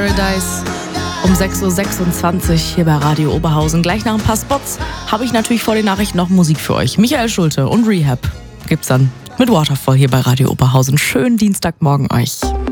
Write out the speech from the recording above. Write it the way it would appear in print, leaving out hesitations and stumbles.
Paradise um 6.26 Uhr hier bei Radio Oberhausen. Gleich nach ein paar Spots habe ich natürlich vor den Nachrichten noch Musik für euch. Michael Schulte und Rehab gibt's dann mit Waterfall hier bei Radio Oberhausen. Schönen Dienstagmorgen euch.